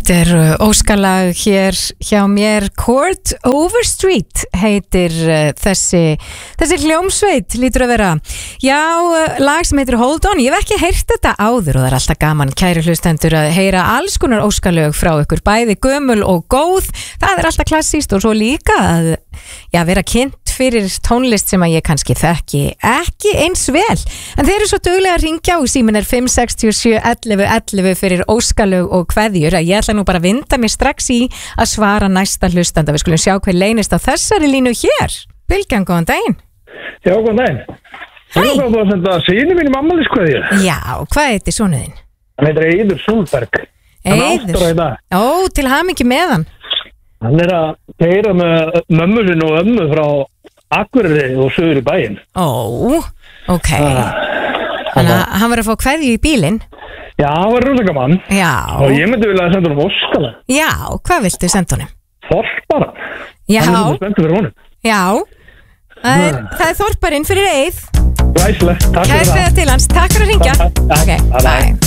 Þetta óskalag hér hjá mér. Court Overstreet heitir þessi hljómsveit, lítur að vera. Já, lag sem heitir Hold On. Ég hef ekki heyrt þetta áður og það alltaf gaman, kæru hlustendur, að heyra alls konar óskalög frá ykkur, bæði gömul og góð. Það alltaf klassíst og svo líka að vera kynnt fyrir tónlist sem að ég kannski þekki ekki eins vel. En þeir eru svo duglega að ringja og síminn 567 11 11 fyrir óskalög og kveðjur. Ég ætla nú bara að vinda mér strax í að svara næsta hlustanda. Við skulum sjá hver leynist á þessari línu hér. Bylgjan, góðan daginn. Já, góðan daginn. Hæ. Ég var að senda syni mín afmæliskveðjur. Já, hvað heitir sonuðinn? Hann heitir Eiður Solberg. Eiður? Ó, til hamingju með hann. Hann að keyra með mömmu sinn og ömmu frá Akureyri og sögur í bæinn. Ó, ok. Þannig að hann var að fá kveðju í bílinn. Já, hann var rúlega gaman. Já. Og ég myndi vilja að senda honum óskalag. Já, hvað viltu senda honum? Þorpara. Já. Hann er spenntur fyrir honum. Já. Það Þorparinn fyrir Eið. Glæsilegt, takk fyrir það. Kæra til hans, takk fyrir að hringja. Ok, bye.